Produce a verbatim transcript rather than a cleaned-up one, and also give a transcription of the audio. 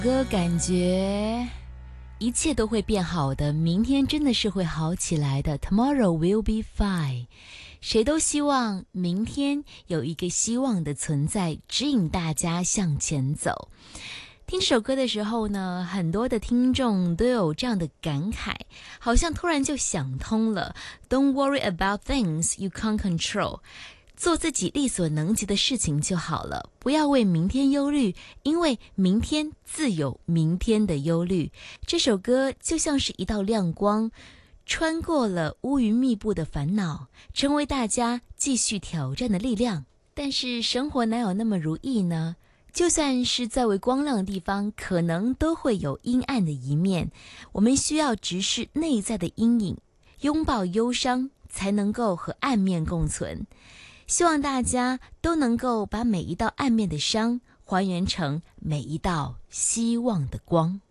歌感觉一切都会变好的，明天真的是会好起来的。 Tomorrow will be fine。 谁都希望明天有一个希望的存在，指引大家向前走。听这首歌的时候呢，很多的听众都有这样的感慨，好像突然就想通了。 Don't worry about things you can't control，做自己力所能及的事情就好了，不要为明天忧虑，因为明天自有明天的忧虑。这首歌就像是一道亮光，穿过了乌云密布的烦恼，成为大家继续挑战的力量。但是生活哪有那么如意呢？就算是在为光亮的地方，可能都会有阴暗的一面。我们需要直视内在的阴影，拥抱忧伤，才能够和暗面共存。希望大家都能够把每一道暗面的伤还原成每一道希望的光。